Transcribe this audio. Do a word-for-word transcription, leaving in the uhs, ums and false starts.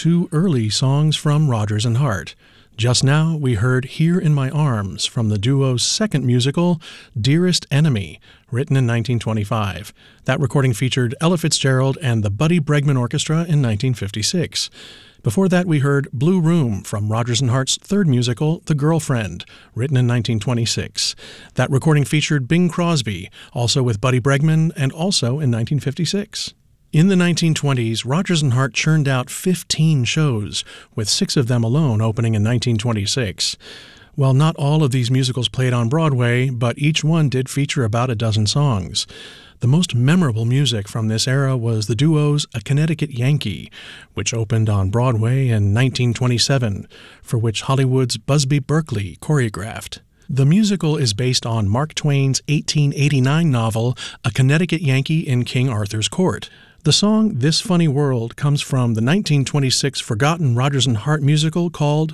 two early songs from Rodgers and Hart. Just now, we heard Here in My Arms from the duo's second musical, Dearest Enemy, written in nineteen twenty-five. That recording featured Ella Fitzgerald and the Buddy Bregman Orchestra in nineteen fifty-six. Before that, we heard Blue Room from Rodgers and Hart's third musical, The Girlfriend, written in nineteen twenty-six. That recording featured Bing Crosby, also with Buddy Bregman, and also in nineteen fifty-six. In the nineteen twenties, Rodgers and Hart churned out fifteen shows, with six of them alone opening in nineteen twenty-six. Well, not all of these musicals played on Broadway, but each one did feature about a dozen songs. The most memorable music from this era was the duo's A Connecticut Yankee, which opened on Broadway in nineteen twenty-seven, for which Hollywood's Busby Berkeley choreographed. The musical is based on Mark Twain's eighteen eighty-nine novel A Connecticut Yankee in King Arthur's Court. The song This Funny World comes from the nineteen twenty-six forgotten Rodgers and Hart musical called